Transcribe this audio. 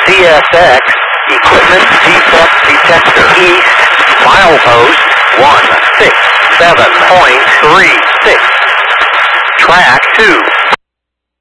CSX, equipment defect detector. East, milepost 167.36. Track 2.